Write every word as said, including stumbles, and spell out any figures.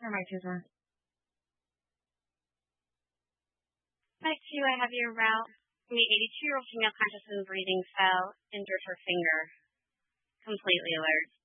Your mic is on. Hi, Sue. I have your route. The eighty-two-year-old female conscious and breathing fell, injured her finger, completely alert.